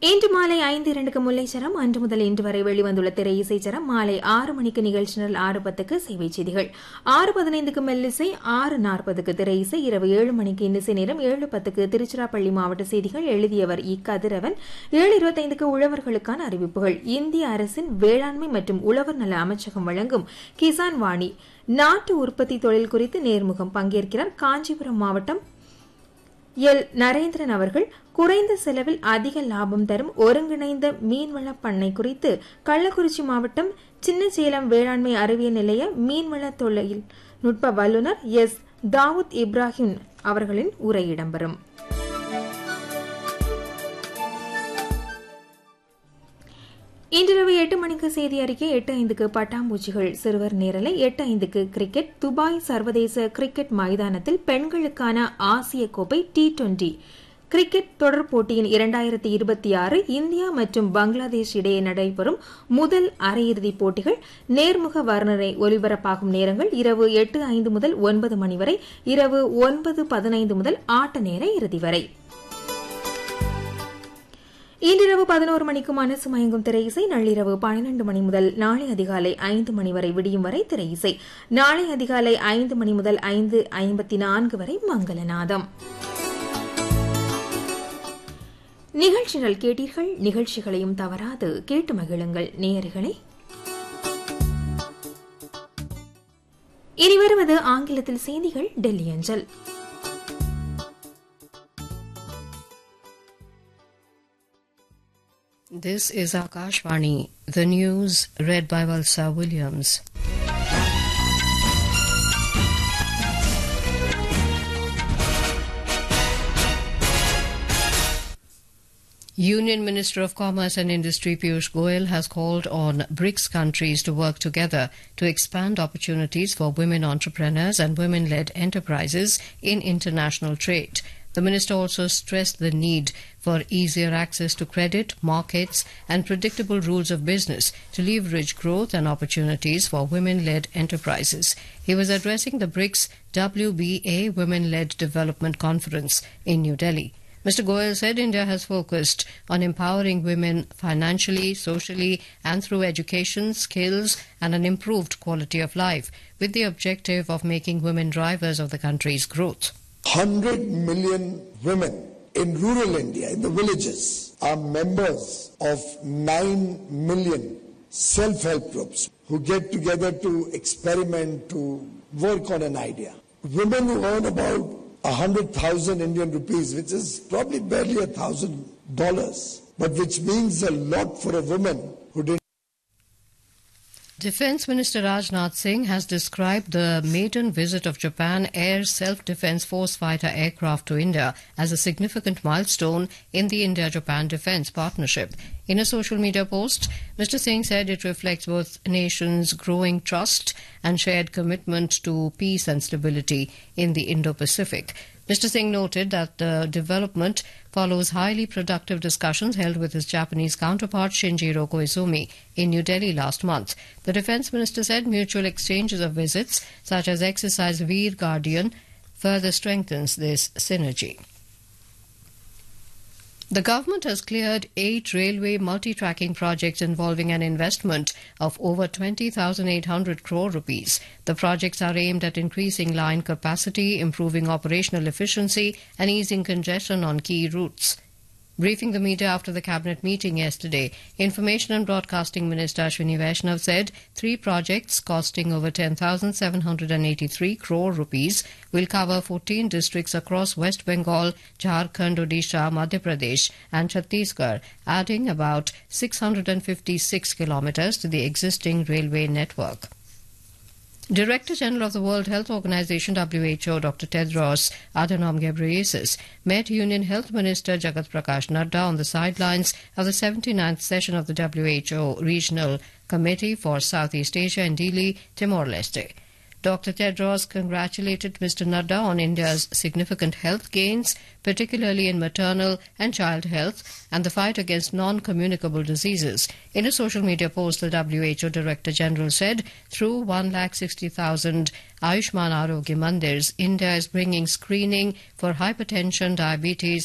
இன்று மாலை 5:02க்கு முல்லைச்சரம், அன்று முதல் இன்று வரை வெளிவந்துள்ள திரை இசைச்சரம். மாலை 6 மணிக்கு நிகழ்ச்சி நிரல், 6:10க்கு சேவை செய்திகள், 6:15க்கு மெல்லிசை, 6:40க்கு திரை இசை, இரவு 7 மணிக்கு இன்னிசை நேரம், 7:10க்கு திருச்சிராப்பள்ளி மாவட்ட செய்திகள். எழுதியவர் கதிரவன். 7:25க்கு உழவர்களுக்கான அறிவிப்புகள். இந்திய அரசின் வேளாண்மை மற்றும் உழவர் நல அமைச்சகம் வழங்கும் கிசான் வாணி நாட்டு உற்பத்தி தொழில் குறித்து நேர்முகம். பங்கேற்கிறார் காஞ்சிபுரம் மாவட்டம் எல் நரேந்திரன் அவர்கள். குறைந்த செலவில் அதிக லாபம் தரும் ஒருங்கிணைந்த மீன்வள பண்ணை குறித்து கள்ளக்குறிச்சி மாவட்டம் சின்னசேலம் வேளாண்மை அறிவியல் நிலைய மீன்வள தொழில் நுட்ப வல்லுநர் எஸ். தாவூத் இப்ராஹிம் அவர்களின் உரை இடம்பெறும். இன்றிரவு 8 மணிக்கு செய்தி அறிக்கை, 8:05க்கு பட்டாம்பூச்சிகள் சிறுவர் நேரலை, 8:05க்கு கிரிக்கெட். துபாய் சர்வதேச கிரிக்கெட் மைதானத்தில் பெண்களுக்கான ஆசிய கோப்பை T20 கிரிக்கெட் தொடர் போட்டியின் 2026 இந்தியா மற்றும் பங்களாதேஷ் இடையே நடைபெறும் முதல் அரையிறுதிப் போட்டிகள். நேர்முக வர்ணனை ஒலிபரப்பாகும் நேரங்கள் இரவு 8:05 முதல் 9 மணி வரை, இரவு 9:15 முதல் ஆட்ட நேர இறுதி வரை. இன்றிரவு 11 மணிக்கு மனசு மயங்கும் திரை இசை. நள்ளிரவு 12 மணி முதல் நாளை அதிகாலை 5 மணி வரை விடியும் வரை திரை இசை. நாளை அதிகாலை 5 மணி முதல் 5:54 வரை மங்களநாதம். நிகழ்ச்சிகள் கேட்டீர்கள். நிகழ்ச்சிகளையும் தவறாது கேட்டு மகிழுங்கள் நேயர்களே. இனி வருவது ஆங்கிலத்தில் செய்திகள், டெல்லி அஞ்சல். This is Akashvani, the news read by Valsa Williams. Union Minister of Commerce and Industry Piyush Goyal has called on BRICS countries to work together to expand opportunities for women entrepreneurs and women-led enterprises in international trade. The minister also stressed the need for easier access to credit, markets, and predictable rules of business to leverage growth and opportunities for women-led enterprises. He was addressing the BRICS WBA Women-Led Development Conference in New Delhi. Mr. Goyal said India has focused on empowering women financially, socially, and through education, skills, and an improved quality of life, with the objective of making women drivers of the country's growth. 100 million women in rural India, in the villages, are members of 9 million self-help groups who get together to experiment, to work on an idea. Women who earn about 100,000 Indian rupees, which is probably barely $1,000, but which means a lot for a woman who didn't. Defence Minister Rajnath Singh has described the maiden visit of Japan Air Self-Defence Force fighter aircraft to India as a significant milestone in the India-Japan defence partnership. In a social media post, Mr. Singh said it reflects both nations' growing trust and shared commitment to peace and stability in the Indo-Pacific. Mr. Singh noted that the development follows highly productive discussions held with his Japanese counterpart Shinjiro Koizumi in New Delhi last month. The defence minister said mutual exchanges of visits, such as Exercise Veer Guardian, further strengthens this synergy. The government has cleared 8 railway multi-tracking projects involving an investment of over 20,800 crore rupees. The projects are aimed at increasing line capacity, improving operational efficiency, and easing congestion on key routes. Briefing the media after the cabinet meeting yesterday, Information and Broadcasting Minister Ashwini Vaishnav said 3 projects costing over 10,783 crore rupees will cover 14 districts across West Bengal, Jharkhand, Odisha, Madhya Pradesh and Chhattisgarh, adding about 656 kilometers to the existing railway network. Director General of the World Health Organization WHO Dr. Tedros Adhanom Ghebreyesus met Union Health Minister Jagat Prakash Nadda on the sidelines of the 79th session of the WHO Regional Committee for Southeast Asia in Dili, Timor-Leste. Dr. Tedros congratulated Mr. Nadda on India's significant health gains, particularly in maternal and child health and the fight against non-communicable diseases. In a social media post, the WHO Director General said, through 160,000 Ayushman Arogya Mandirs, India is bringing screening for hypertension, diabetes,